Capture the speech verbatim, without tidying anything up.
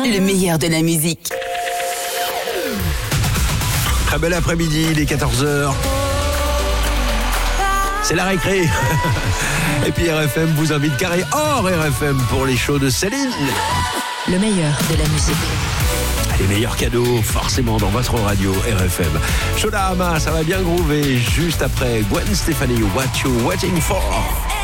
le meilleur de la musique. Très bel après-midi, il est quatorze heures. C'est la récré. Et puis R F M vous invite carré hors R F M pour les shows de Céline. Le meilleur de la musique. Les meilleurs cadeaux, forcément, dans votre radio R F M. Shoda Hama, ça va bien groover juste après Gwen Stefani, What You Waiting For.